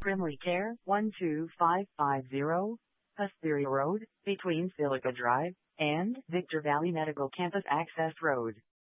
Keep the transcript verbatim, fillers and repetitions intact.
Primary Care, one two five five zero, Hesperia Road, between Silica Drive and Victor Valley Medical Campus Access Road.